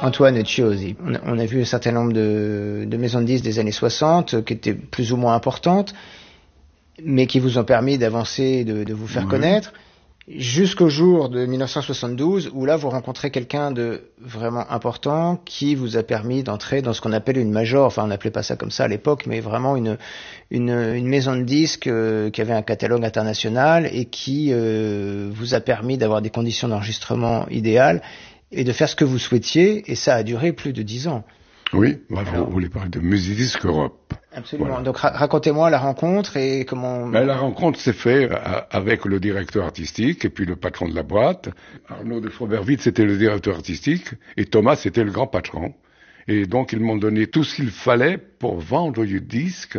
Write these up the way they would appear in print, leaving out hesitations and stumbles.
Antoine Chiosi. On a vu un certain nombre de maisons de disques des années 60 qui étaient plus ou moins importantes, mais qui vous ont permis d'avancer, de vous faire connaître, jusqu'au jour de 1972, où là vous rencontrez quelqu'un de vraiment important qui vous a permis d'entrer dans ce qu'on appelle une major, enfin on n'appelait pas ça comme ça à l'époque, mais vraiment une maison de disques qui avait un catalogue international et qui vous a permis d'avoir des conditions d'enregistrement idéales et de faire ce que vous souhaitiez, et ça a duré plus de 10 ans. Oui, vous voulez parler de Musicdisc Europe. Absolument. Voilà. Donc racontez-moi la rencontre et comment... La rencontre s'est faite avec le directeur artistique et puis le patron de la boîte. Arnaud de Froberville, c'était le directeur artistique et Thomas, c'était le grand patron. Et donc, ils m'ont donné tout ce qu'il fallait pour vendre du disque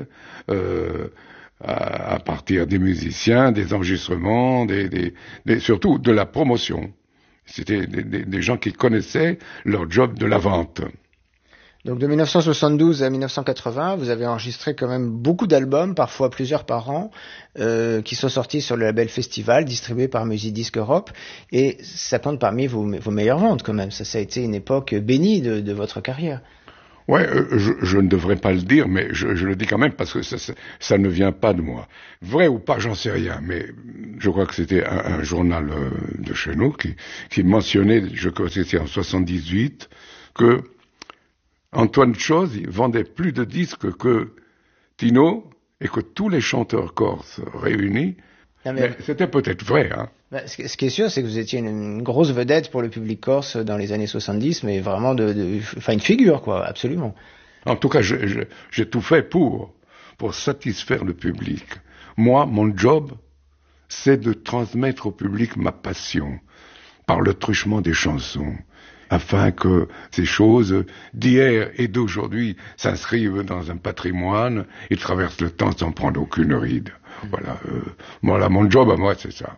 à partir des musiciens, des enregistrements, surtout de la promotion. C'était des gens qui connaissaient leur job de la vente. Donc de 1972 à 1980, vous avez enregistré quand même beaucoup d'albums, parfois plusieurs par an, qui sont sortis sur le label Festival, distribué par Musicdisc Europe, et ça compte parmi vos meilleures ventes quand même. Ça a été une époque bénie de votre carrière. Ouais, je ne devrais pas le dire, mais je le dis quand même parce que ça ne vient pas de moi. Vrai ou pas, j'en sais rien, mais je crois que c'était un journal de chez nous qui mentionnait, je crois que c'était en 78, que Antoine Chiosi vendait plus de disques que Tino et que tous les chanteurs corses réunis. Mais c'était peut-être vrai, hein. Ce qui est sûr, c'est que vous étiez une grosse vedette pour le public corse dans les années 70, mais vraiment une figure, quoi, absolument. En tout cas, j'ai tout fait pour satisfaire le public. Moi, mon job, c'est de transmettre au public ma passion par le truchement des chansons, afin que ces choses d'hier et d'aujourd'hui s'inscrivent dans un patrimoine et traversent le temps sans prendre aucune ride. Voilà, mon job à moi, c'est ça.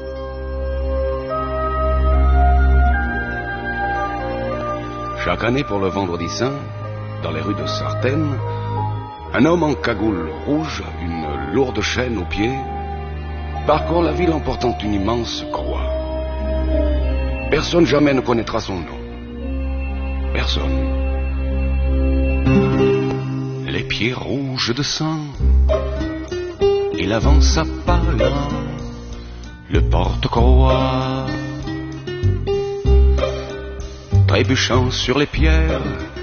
Chaque année pour le Vendredi Saint, dans les rues de Sartène, un homme en cagoule rouge, une lourde chaîne aux pieds, parcourt la ville en portant une immense croix. Personne jamais ne connaîtra son nom. Personne. Les pieds rouges de sang, il avance à pas lents, le porte-croix. Trébuchant sur les pierres,